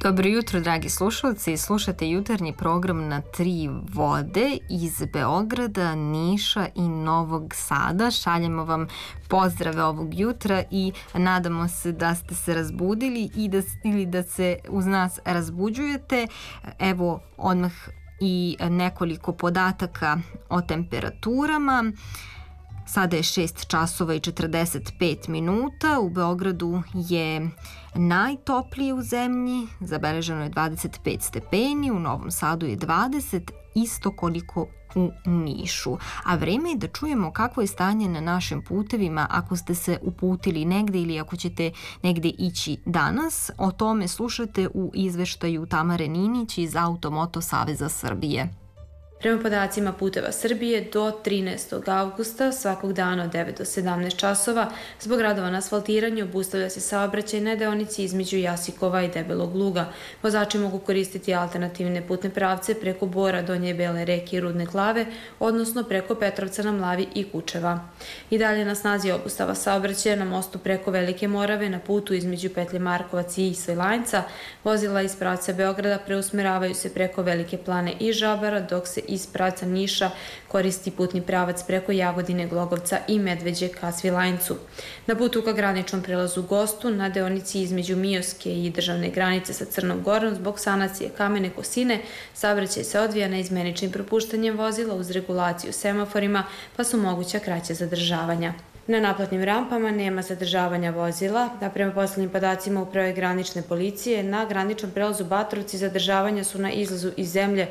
Dobro jutro, dragi slušalci. Slušate jutarnji program na Tri vode iz Beograda, Niša i Novog Sada. Šaljemo vam pozdrave ovog jutra i nadamo se da ste se razbudili ili da se uz nas razbuđujete. Evo odmah i nekoliko podataka o temperaturama. Sada je 6 časova i 45 minuta. U Beogradu je najtoplije u zemlji. Zabeleženo je 25 stepeni. U Novom Sadu je 20, isto koliko u Nišu. A vreme je da čujemo kakvo je stanje na našim putevima ako ste se uputili negde ili ako ćete negde ići danas. O tome slušate u izveštaju Tamare Ninić iz Automoto Saveza Srbije. Prema podacima Puteva Srbije, do 13. avgusta svakog dana od 9 do 17 časova zbog radova na asfaltiranju obustavlja se saobraćaj na deonici između Jasikova i Debelog Luga. Vozači mogu koristiti alternativne putne pravce preko Bora, Donje Bele Reke i Rudne Glave, odnosno preko Petrovca na Mlavi i Kučeva. I dalje na snazi obustava saobraćaja na mostu preko Velike Morave na putu između petlje Markovac i Svilajnca. Vozila iz pravca Beograda preusmeravaju se preko Velike Plane i Žabara, dok se iz pravca Niša koristi putni pravac preko Jagodine, Glogovca i Medveđe ka Svilajncu. Na putu ka graničnom prelazu Gostu, na deonici između Mioske i državne granice sa Crnom Gorom, zbog sanacije kamene kosine, saobraćaj se odvija neizmeničnim propuštanjem vozila uz regulaciju semaforima, pa su moguća kraća zadržavanja. Na naplatnim rampama nema zadržavanja vozila, a prema poslednjim podacima Uprave granične policije, na graničnom prelazu Batrovci zadržavanja su na izlazu iz zemlje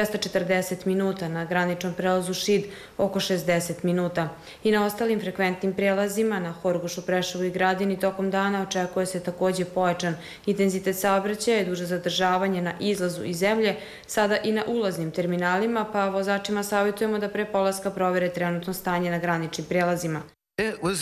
240 minuta, na graničnom prelazu Šid oko 60 minuta. I na ostalim frekventnim prelazima na Horgošu, Preševu i Gradini tokom dana očekuje se takođe pojačan intenzitet saobraćaja i duže zadržavanje na izlazu iz zemlje, sada i na ulaznim terminalima, pa vozačima savjetujemo da pre polaska provere trenutno stanje na graničnim prelazima. It was